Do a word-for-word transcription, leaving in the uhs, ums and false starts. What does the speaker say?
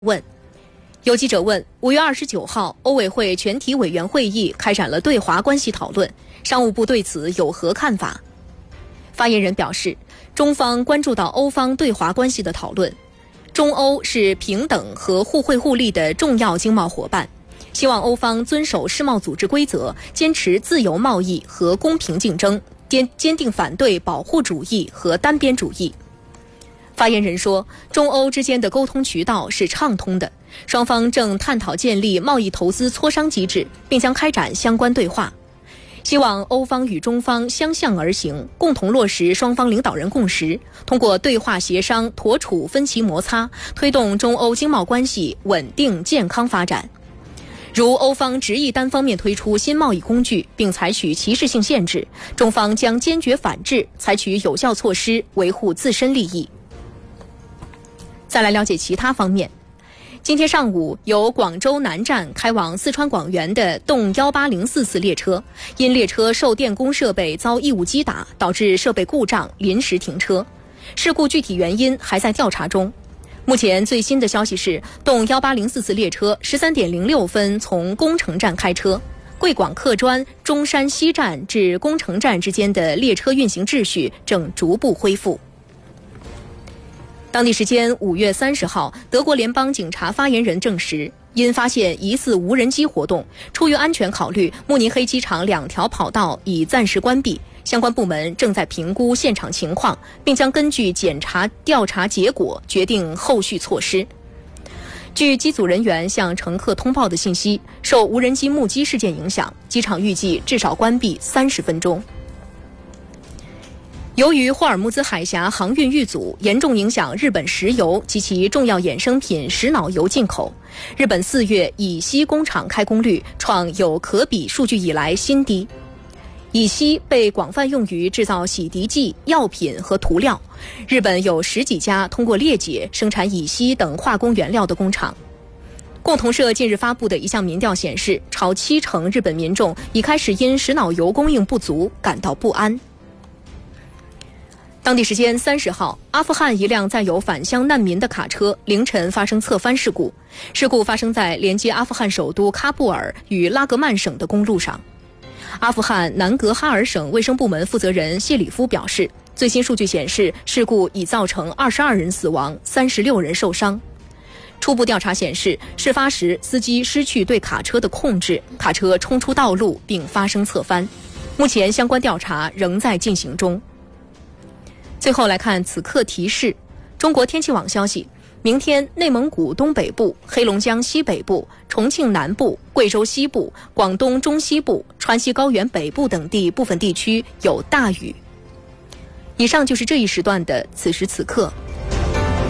问，有记者问，五月二十九号，欧委会全体委员会议开展了对华关系讨论，商务部对此有何看法？发言人表示，中方关注到欧方对华关系的讨论，中欧是平等和互惠互利的重要经贸伙伴，希望欧方遵守世贸组织规则，坚持自由贸易和公平竞争，坚坚定反对保护主义和单边主义。发言人说，中欧之间的沟通渠道是畅通的，双方正探讨建立贸易投资磋商机制，并将开展相关对话。希望欧方与中方相向而行，共同落实双方领导人共识，通过对话协商妥处分歧摩擦，推动中欧经贸关系稳定健康发展。如欧方执意单方面推出新贸易工具并采取歧视性限制，中方将坚决反制，采取有效措施维护自身利益。再来了解其他方面。今天上午，由广州南站开往四川广元的动一八零四次列车，因列车受电工设备遭异物击打，导致设备故障，临时停车。事故具体原因还在调查中。目前最新的消息是，动一八零四次列车十三点零六分从工程站开车，贵广客专中山西站至工程站之间的列车运行秩序正逐步恢复。当地时间五月三十号，德国联邦警察发言人证实，因发现疑似无人机活动，出于安全考虑，慕尼黑机场两条跑道已暂时关闭，相关部门正在评估现场情况，并将根据检查调查结果决定后续措施。据机组人员向乘客通报的信息，受无人机目击事件影响，机场预计至少关闭三十分钟。由于霍尔木兹海峡航运遇阻，严重影响日本石油及其重要衍生品石脑油进口。日本四月乙烯工厂开工率创有可比数据以来新低。乙烯被广泛用于制造洗涤剂、药品和涂料。日本有十几家通过裂解生产乙烯等化工原料的工厂。共同社近日发布的一项民调显示，超七成日本民众已开始因石脑油供应不足感到不安。当地时间三十号，阿富汗一辆载有返乡难民的卡车凌晨发生侧翻事故。事故发生在连接阿富汗首都喀布尔与拉格曼省的公路上。阿富汗南格哈尔省卫生部门负责人谢里夫表示，最新数据显示，事故已造成二十二人死亡，三十六人受伤。初步调查显示，事发时司机失去对卡车的控制，卡车冲出道路并发生侧翻。目前相关调查仍在进行中。最后来看此刻提示，中国天气网消息，明天内蒙古东北部、黑龙江西北部、重庆南部、贵州西部、广东中西部、川西高原北部等地部分地区有大雨。以上就是这一时段的此时此刻。